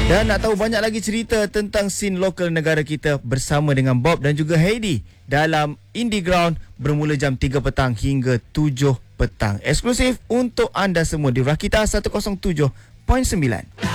Dan nak tahu banyak lagi cerita tentang scene lokal negara kita bersama dengan Bob dan juga Heidi dalam Indie Ground bermula jam 3 petang hingga 7 petang. Eksklusif untuk anda semua di Rakita 107.9.